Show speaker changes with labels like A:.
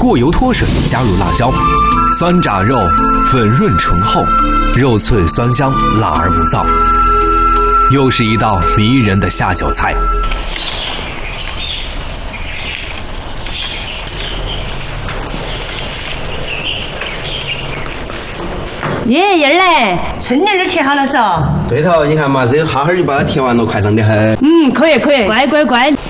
A: 过油脱水，加入辣椒，酸炸肉，粉润醇厚，肉脆酸香，辣而不燥，又是一道迷人的下酒菜。
B: 耶，燕儿嘞，春妮儿都切好了嗦。
C: 对头，你看嘛，这好好就把它切完了，快乐得很。
B: 可以，乖。